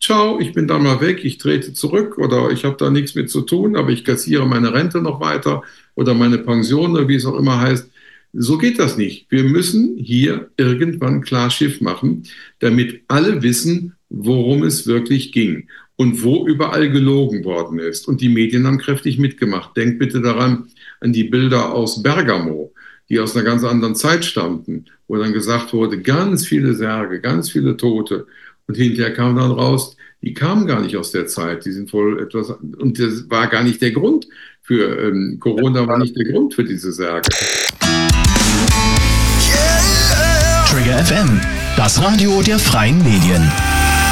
ciao, ich bin da mal weg, ich trete zurück oder ich habe da nichts mit zu tun, aber ich kassiere meine Rente noch weiter oder meine Pension oder wie es auch immer heißt. So geht das nicht. Wir müssen hier irgendwann klar Schiff machen, damit alle wissen, worum es wirklich ging und wo überall gelogen worden ist. Und die Medien haben kräftig mitgemacht. Denkt bitte daran, an die Bilder aus Bergamo, die aus einer ganz anderen Zeit stammten, wo dann gesagt wurde, ganz viele Särge, ganz viele Tote. Und hinterher kam dann raus, die kamen gar nicht aus der Zeit, die sind wohl etwas, und das war gar nicht der Grund für, Corona war nicht der Grund für diese Särge. Trigger FM, das Radio der freien Medien.